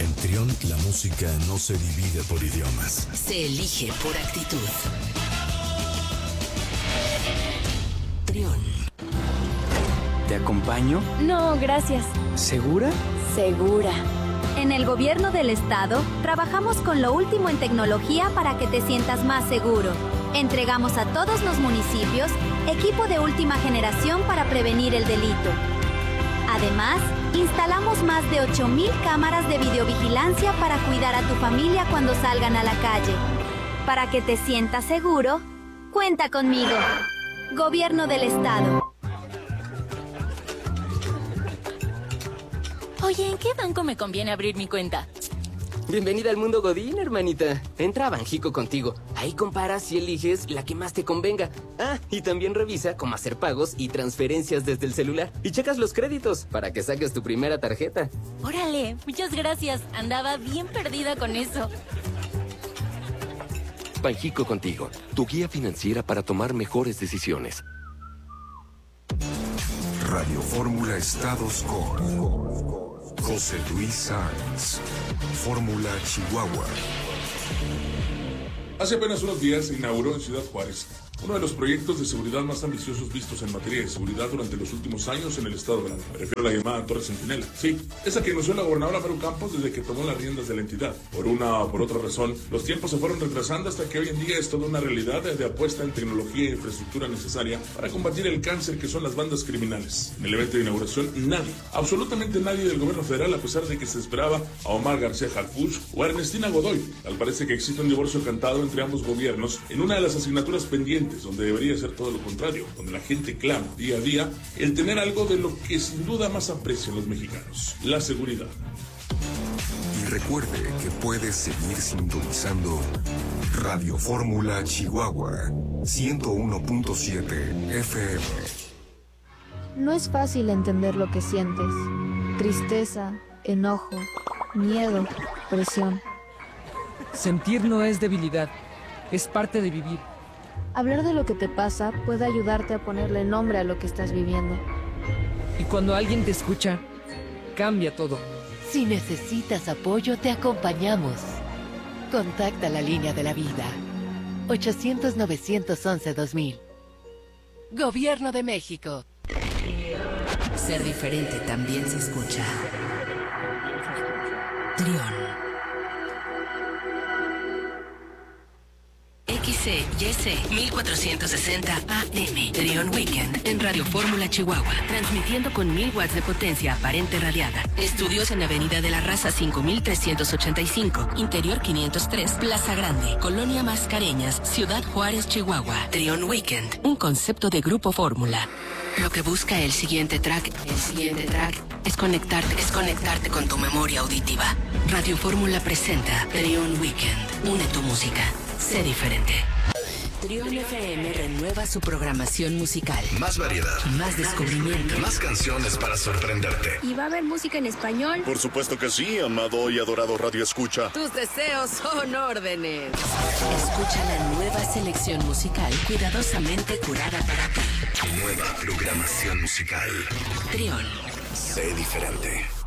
En Trión, la música no se divide por idiomas. Se elige por actitud. Trión. ¿Te acompaño? No, gracias. ¿Segura? Segura. En el gobierno del estado, trabajamos con lo último en tecnología para que te sientas más seguro. Entregamos a todos los municipios equipo de última generación para prevenir el delito. Además, instalamos más de 8,000 cámaras de videovigilancia para cuidar a tu familia cuando salgan a la calle. Para que te sientas seguro, cuenta conmigo. Gobierno del estado. Oye, ¿en qué banco me conviene abrir mi cuenta? Bienvenida al mundo Godín, hermanita. Entra a Banjico contigo. Ahí comparas y eliges la que más te convenga. Ah, y también revisa cómo hacer pagos y transferencias desde el celular. Y checas los créditos para que saques tu primera tarjeta. Órale, muchas gracias. Andaba bien perdida con eso. Banjico contigo, tu guía financiera para tomar mejores decisiones. Radio Fórmula Estados con José Luis Sáenz. Fórmula Chihuahua. Hace apenas unos días se inauguró en Ciudad Juárez uno de los proyectos de seguridad más ambiciosos vistos en materia de seguridad durante los últimos años en el estado de Veracruz. Me refiero a la llamada Torre Centinela. Sí, esa que anunció la gobernadora Maru Campos desde que tomó las riendas de la entidad. Por una o por otra razón, los tiempos se fueron retrasando hasta que hoy en día es toda una realidad de apuesta en tecnología e infraestructura necesaria para combatir el cáncer que son las bandas criminales. En el evento de inauguración, nadie, absolutamente nadie del gobierno federal, a pesar de que se esperaba a Omar García Harfuch o a Ernestina Godoy. Tal parece que existe un divorcio cantado entre ambos gobiernos en una de las asignaturas pendientes, donde debería ser todo lo contrario, donde la gente clama día a día el tener algo de lo que sin duda más aprecian los mexicanos: la seguridad. Y recuerde que puedes seguir sintonizando Radio Fórmula Chihuahua 101.7 FM. No es fácil entender lo que sientes: tristeza, enojo, miedo, presión. Sentir no es debilidad, es parte de vivir. Hablar de lo que te pasa puede ayudarte a ponerle nombre a lo que estás viviendo. Y cuando alguien te escucha, cambia todo. Si necesitas apoyo, te acompañamos. Contacta la línea de la vida. 800-911-2000. Gobierno de México. Ser diferente también se escucha. Trión. XCYC 1460 AM. Trión Weekend en Radio Fórmula Chihuahua. Transmitiendo con 1000 watts de potencia aparente radiada. Estudios en Avenida de la Raza 5385. Interior 503. Plaza Grande. Colonia Mascareñas. Ciudad Juárez, Chihuahua. Trión Weekend. Un concepto de Grupo Fórmula. Lo que busca el siguiente track es conectarte con tu memoria auditiva. Radio Fórmula presenta Trión Weekend. Une tu música. Sé diferente. Trión FM renueva su programación musical. Más variedad. Más descubrimiento. Más canciones para sorprenderte. ¿Y va a haber música en español? Por supuesto que sí, amado y adorado Radio Escucha. Tus deseos son órdenes. Escucha la nueva selección musical cuidadosamente curada para ti. Nueva programación musical. Trión. Sé diferente.